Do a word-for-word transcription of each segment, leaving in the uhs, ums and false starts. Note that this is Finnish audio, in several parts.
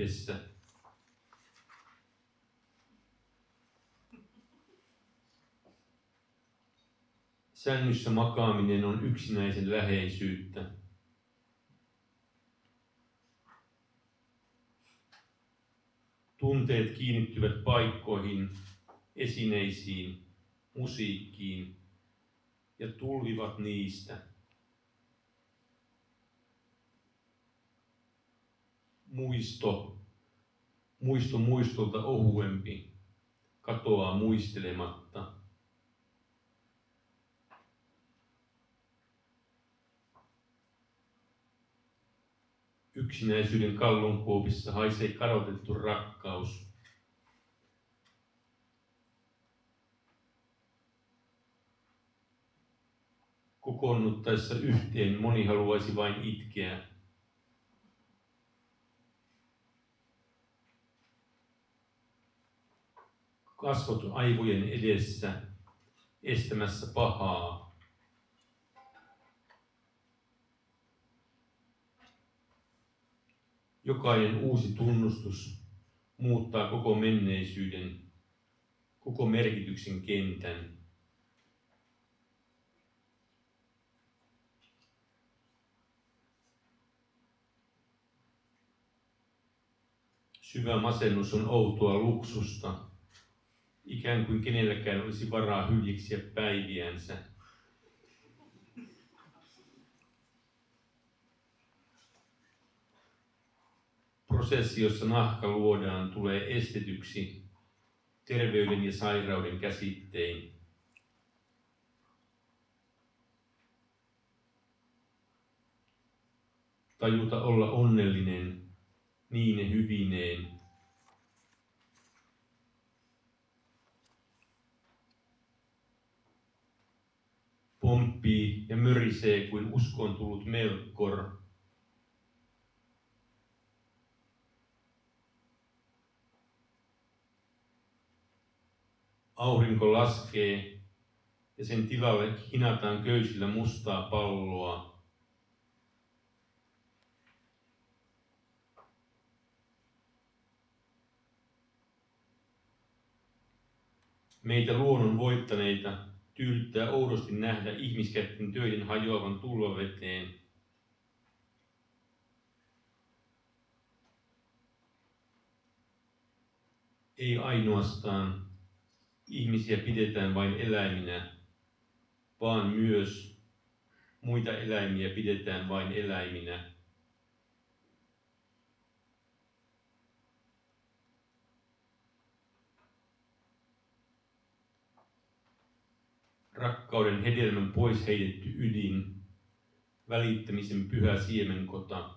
yhdessä. Sängyssä makaaminen on yksinäisen läheisyyttä. Tunteet kiinnittyvät paikkoihin, esineisiin, musiikkiin ja tulvivat niistä. Muisto, muisto muistolta ohuempi, katoaa muistelematta. Yksinäisyyden kallonkuopissa haisee kadotettu rakkaus. Kokoonnuttaessa yhteen moni haluaisi vain itkeä. Kasvot aivojen edessä, estämässä pahaa. Jokainen uusi tunnustus muuttaa koko menneisyyden, koko merkityksen kentän. Syvä masennus on outoa luksusta, ikään kuin kenelläkään olisi varaa hyljiksiä päiviänsä. Prosessi, jossa nahka luodaan, tulee estetyksi terveyden ja sairauden käsittein. Tajuta olla onnellinen niine hyvineen. Pomppii ja mörisee kuin uskoon tullut Melkkor. Aurinko laskee ja sen tilalle hinataan köysillä mustaa palloa. Meitä luonnon voittaneita tyydyttää oudosti nähdä ihmiskätten töiden hajoavan tulvaveteen. Ei ainoastaan ihmisiä pidetään vain eläiminä, vaan myös muita eläimiä pidetään vain eläiminä. Rakkauden hedelmän pois heitetty ydin, välittämisen pyhä siemenkota.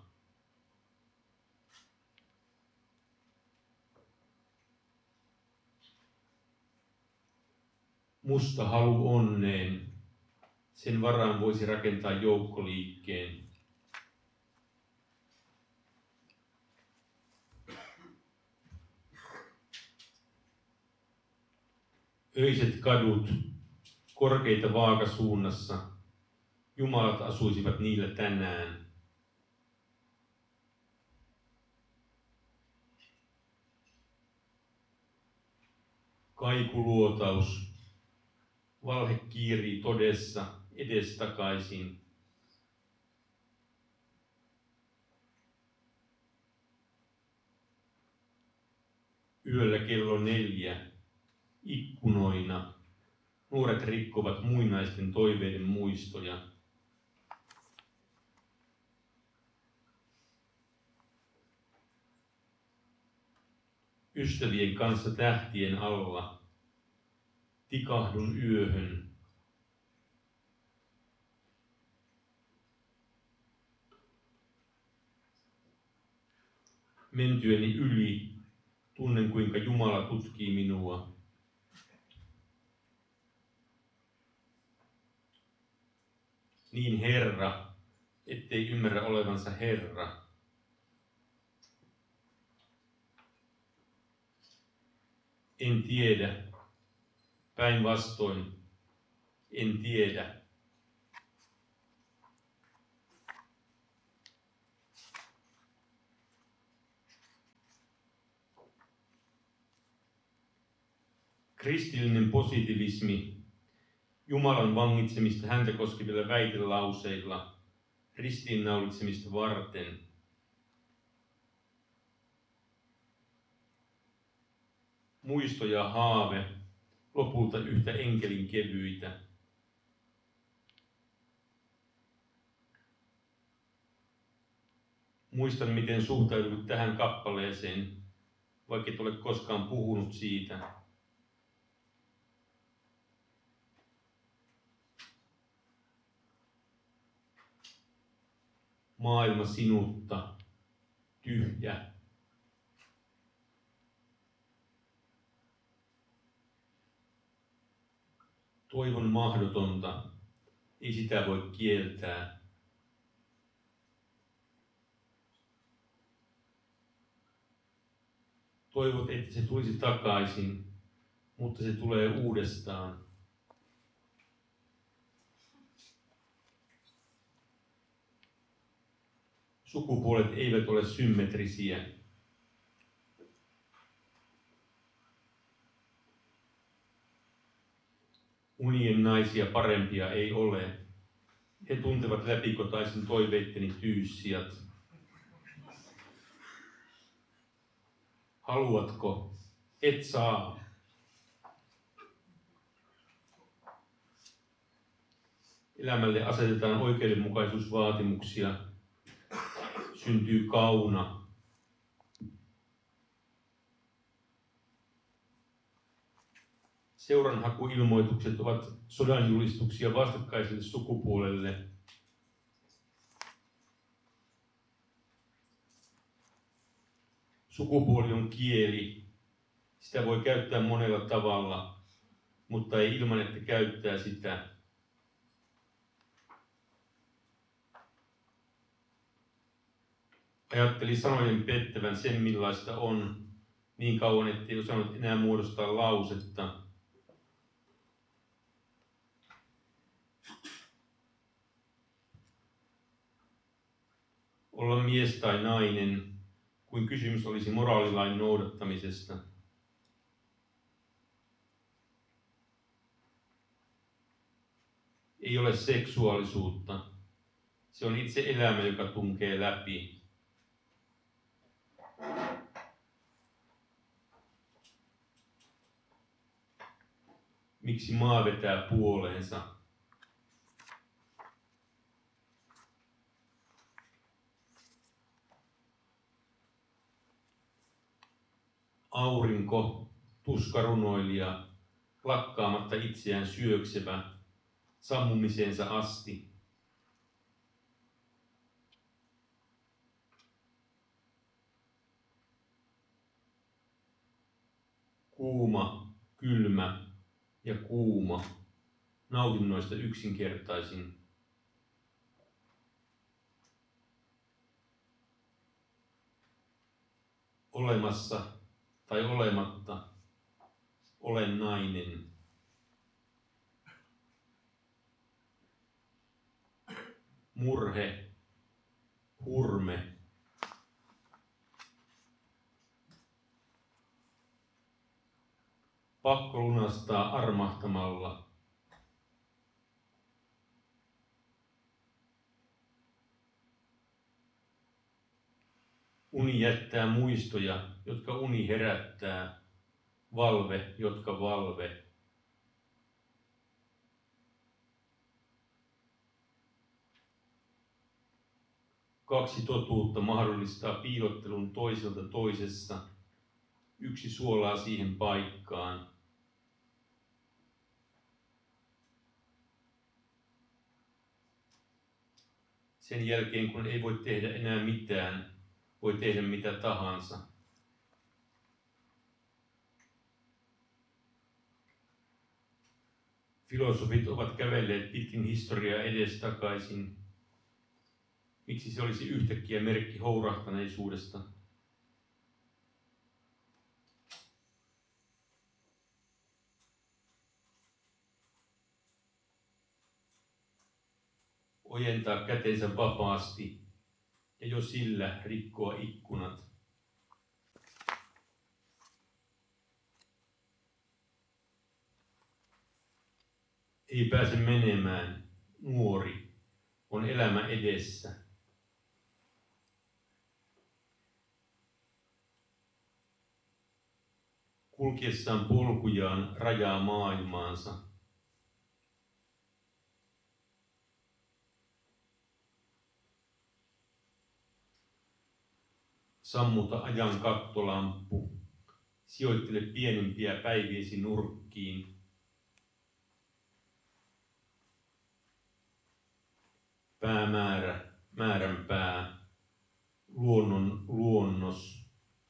Musta halu onneen, sen varaan voisi rakentaa joukkoliikkeen. Öiset kadut, korkeita vaakasuunnassa, jumalat asuisivat niillä tänään. Kaikuluotaus, valhe kiirii todessa edestakaisin. Yöllä kello neljä, ikkunoina, nuoret rikkovat muinaisten toiveiden muistoja. Ystävien kanssa tähtien alla, tikahdun yöhön. Mentyäni yli, tunnen kuinka Jumala tutkii minua. Niin Herra, ettei ymmärrä olevansa Herra. En tiedä, päinvastoin, en tiedä. Kristillinen positivismi, Jumalan vangitsemista häntä koskevilla väitelauseilla, ristiinnaulitsemista varten. Muisto ja haave, lopulta yhtä enkelin kevyitä. Muistan, miten suhtaudut tähän kappaleeseen, vaikka et ole koskaan puhunut siitä. Maailma sinutta, tyhjä. Toivon mahdotonta, ei sitä voi kieltää. Toivot, että se tulisi takaisin, mutta se tulee uudestaan. Sukupuolet eivät ole symmetrisiä. Unien naisia parempia ei ole. He tuntevat läpikotaisen toiveitteni tyyssijat. Haluatko? Et saa. Elämälle asetetaan oikeudenmukaisuusvaatimuksia. Syntyy kauna. Seuranhakuilmoitukset ovat sodanjulistuksia vastakkaiselle sukupuolelle. Sukupuoli on kieli. Sitä voi käyttää monella tavalla, mutta ei ilman, että käyttää sitä. Ajatteli sanojen pettävän sen, millaista on, niin kauan, ettei osannut enää muodostaa lausetta. Olla mies tai nainen, kuin kysymys olisi moraalilain noudattamisesta. Ei ole seksuaalisuutta. Se on itse elämä, joka tunkee läpi. Miksi maa vetää puoleensa? Aurinko, tuskarunoilija, lakkaamatta itseään syöksevä, sammumiseensa asti. Kuuma, kylmä ja kuuma, nautinnoista yksinkertaisin. Olemassa tai olematta, olen nainen. Murhe, hurme. Pakko lunastaa armahtamalla. Uni jättää muistoja, jotka uni herättää. Valve, jotka valve. Kaksi totuutta mahdollistaa piilottelun toiselta toisessa. Yksi suolaa siihen paikkaan. Sen jälkeen, kun ei voi tehdä enää mitään, voi tehdä mitä tahansa. Filosofit ovat kävelleet pitkin historiaa edestakaisin. Miksi se olisi yhtäkkiä merkki hourahtaneisuudesta? Ojentaa kätensä vapaasti ja jo sillä rikkoa ikkunat. ei pääse menemään, nuori, on elämä edessä. Kulkiessaan polkujaan rajaa maailmaansa. Sammuta ajan kattolamppu, sijoittele pienimpiä päiviesi nurkkiin. Päämäärä, määränpää, luonnon luonnos.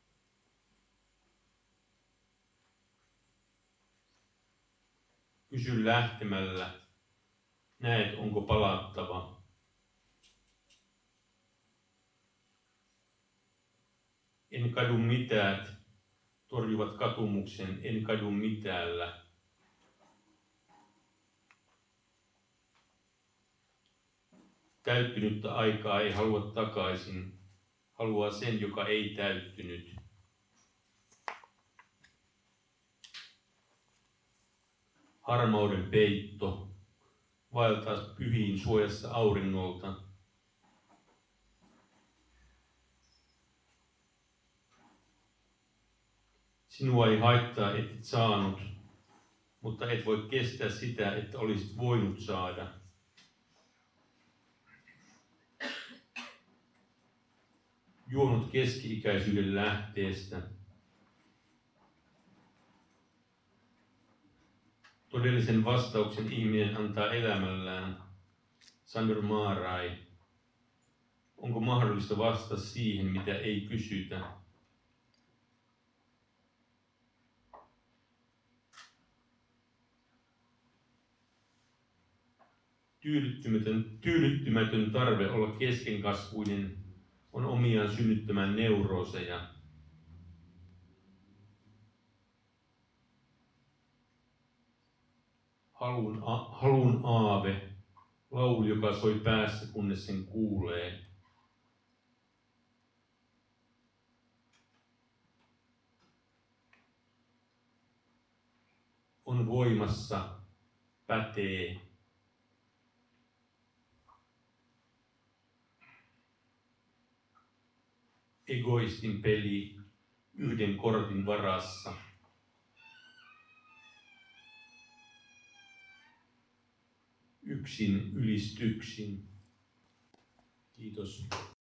Kysy lähtemällä, näet onko palattava. En kadu mitään, torjuvat katumuksen, en kadu mitäällä. Täyttynyttä aikaa ei halua takaisin, haluaa sen, joka ei täyttynyt. Harmauden peitto, vaeltaa pyhiin suojassa auringolta. Sinua ei haittaa, et saanut, mutta et voi kestää sitä, että olisit voinut saada. Juonut keski-ikäisyyden lähteestä. Todellisen vastauksen ihminen antaa elämällään. Sandur Maarai. Onko mahdollista vastata siihen, mitä ei kysytä? Tyydyttymätön, tyydyttymätön tarve olla keskenkasvuinen on omiaan synnyttämään neurooseja. Halun, a, halun aave, laulu, joka soi päässä, kunnes sen kuulee. On voimassa, pätee. Egoistin peli yhden kortin varassa. Yksin ylistyksin. Kiitos.